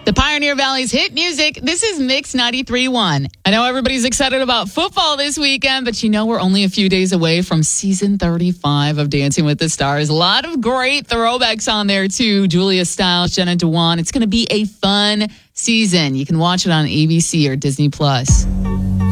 The Pioneer Valley's hit music. This is Mix 93.1. I know everybody's excited about football this weekend, but we're only a few days away from season 35 of Dancing with the Stars. A lot of great throwbacks on there, too. Julia Stiles, Jenna Dewan. It's going to be a fun season. You can watch it on ABC or Disney+.